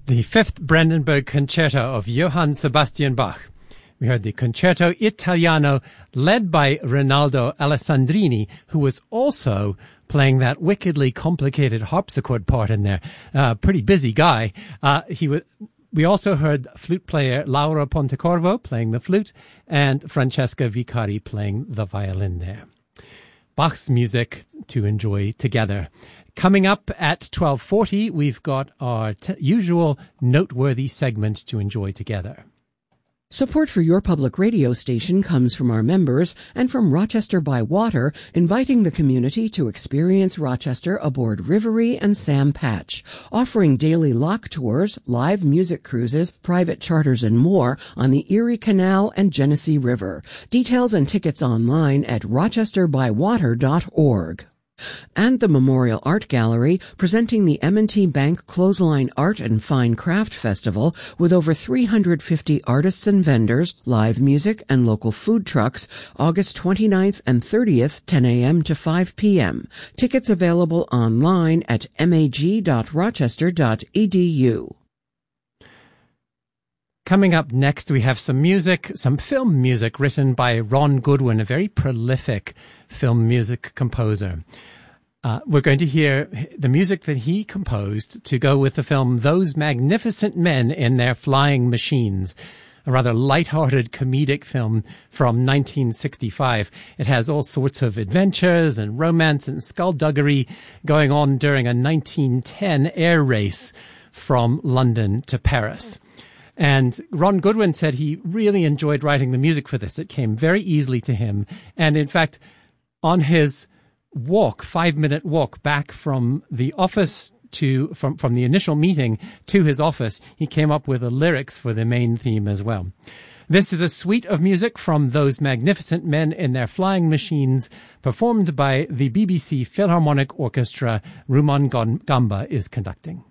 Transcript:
The fifth Brandenburg Concerto of Johann Sebastian Bach. We heard the Concerto Italiano led by Rinaldo Alessandrini, who was also playing that wickedly complicated harpsichord part in there. Pretty busy guy. We also heard flute player Laura Pontecorvo playing the flute and Francesca Vicari playing the violin there. Bach's music to enjoy together. Coming up at 12:40, we've got our usual noteworthy segment to enjoy together. Support for your public radio station comes from our members and from Rochester by Water, inviting the community to experience Rochester aboard Rivery and Sam Patch, offering daily lock tours, live music cruises, private charters, and more on the Erie Canal and Genesee River. Details and tickets online at rochesterbywater.org. And the Memorial Art Gallery, presenting the M&T Bank Clothesline Art and Fine Craft Festival with over 350 artists and vendors, live music, and local food trucks, August 29th and 30th, 10 a.m. to 5 p.m. Tickets available online at mag.rochester.edu. Coming up next, we have some music, some film music written by Ron Goodwin, a very prolific film music composer. We're going to hear the music that he composed to go with the film Those Magnificent Men in Their Flying Machines, a rather light-hearted comedic film from 1965. It has all sorts of adventures and romance and skullduggery going on during a 1910 air race from London to Paris. And Ron Goodwin said he really enjoyed writing the music for this. It came very easily to him. And in fact, on his walk, 5-minute walk back from the office from the initial meeting to his office, he came up with the lyrics for the main theme as well. This is a suite of music from Those Magnificent Men in Their Flying Machines, performed by the BBC Philharmonic Orchestra. Rumon Gamba is conducting.